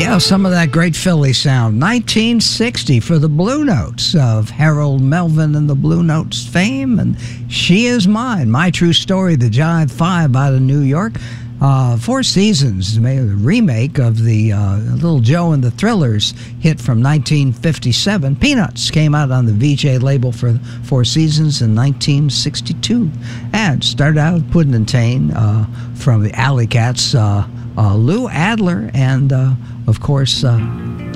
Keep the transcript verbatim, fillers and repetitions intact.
Yeah, some of that great Philly sound. nineteen sixty for the Blue Notes of Harold Melvin and the Blue Notes fame. And She Is Mine, My True Story, the Jive Five out of New York. Uh, Four Seasons made a remake of the uh, Little Joe and the Thrillers hit from nineteen fifty-seven. Peanuts came out on the V J label for Four Seasons in nineteen sixty-two. And started out with Puddin' and Tane uh, from the Alley Cats, uh, uh, Lou Adler, and uh, of course, uh,